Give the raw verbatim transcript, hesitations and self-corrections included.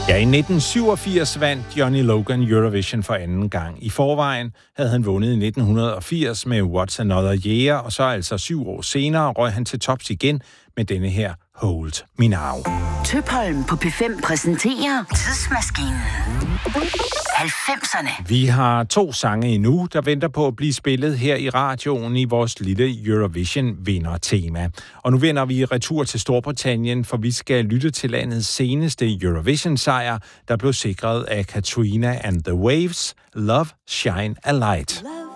Ja, i nitten syvogfirs vandt Johnny Logan Eurovision for anden gang. I forvejen havde han vundet i nitten firs med What's Another Year, og så altså syv år senere røg han til tops igen med denne her Hold Me Now. Tøpholm på P fem præsenterer Tidsmaskinen. halvfemserne. Vi har to sange endnu, der venter på at blive spillet her i radioen i vores lille Eurovision-vinder-tema. Og nu vender vi retur til Storbritannien, for vi skal lytte til landets seneste Eurovision-sejr, der blev sikret af Katrina and the Waves, Love Shine a Light. Love